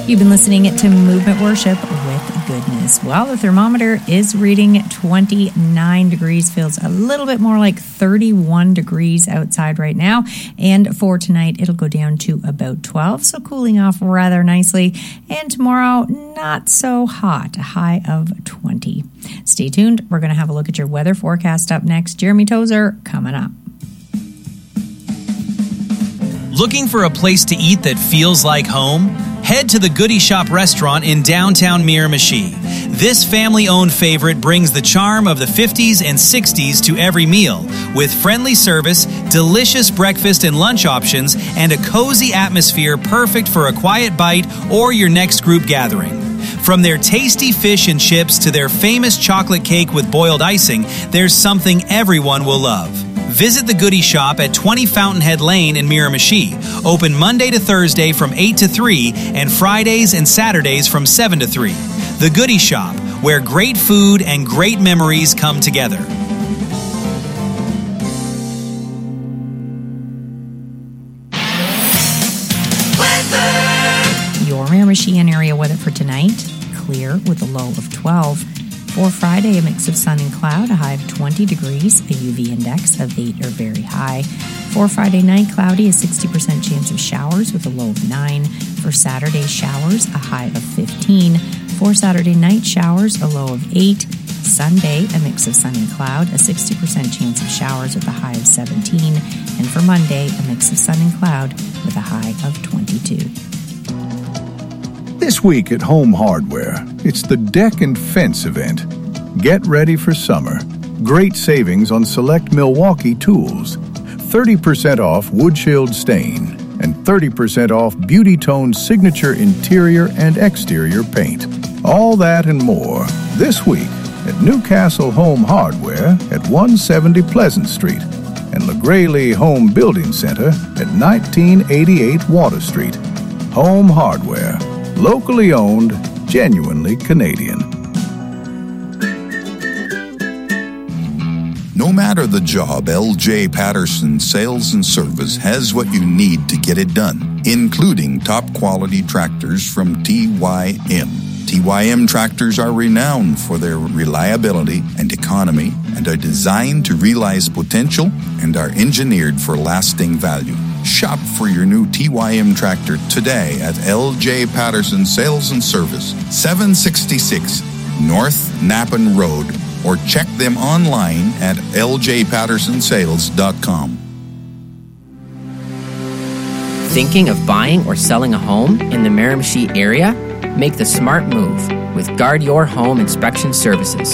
You've been listening to Movement Worship with Goodness. Well, the thermometer is reading 29 degrees. Feels a little bit more like 31 degrees outside right now. And for tonight, it'll go down to about 12, so cooling off rather nicely. And tomorrow, not so hot, a high of 20. Stay tuned. We're going to have a look at your weather forecast up next. Jeremy Tozer coming up. Looking for a place to eat that feels like home? Head to the Goody Shop restaurant in downtown Miramichi. This family-owned favorite brings the charm of the 50s and 60s to every meal, with friendly service, delicious breakfast and lunch options, and a cozy atmosphere perfect for a quiet bite or your next group gathering. From their tasty fish and chips to their famous chocolate cake with boiled icing, there's something everyone will love. Visit the Goody Shop at 20 Fountainhead Lane in Miramichi. Open Monday to Thursday from 8 to 3 and Fridays and Saturdays from 7 to 3. The Goody Shop, where great food and great memories come together. Your Miramichi and area weather for tonight, clear with a low of 12. For Friday, a mix of sun and cloud, a high of 20 degrees, a UV index of 8 or very high. For Friday night, cloudy, a 60% chance of showers with a low of 9. For Saturday, showers, a high of 15. For Saturday night, showers, a low of 8. Sunday, a mix of sun and cloud, a 60% chance of showers with a high of 17. And for Monday, a mix of sun and cloud with a high of 22. This week at Home Hardware, it's the Deck and Fence event. Get ready for summer. Great savings on select Milwaukee tools. 30% off Wood Shield Stain and 30% off Beauty Tone signature interior and exterior paint. All that and more this week at Newcastle Home Hardware at 170 Pleasant Street and LaGraylee Home Building Center at 1988 Water Street. Home Hardware. Locally owned, genuinely Canadian. No matter the job, LJ Patterson Sales and Service has what you need to get it done, including top quality tractors from TYM. TYM tractors are renowned for their reliability and economy and are designed to realize potential and are engineered for lasting value. Shop for your new TYM tractor today at LJ Patterson Sales and Service, 766 North Napan Road, or check them online at ljpattersonsales.com. Thinking of buying or selling a home in the Miramichi area? Make the smart move with Guard Your Home Inspection Services.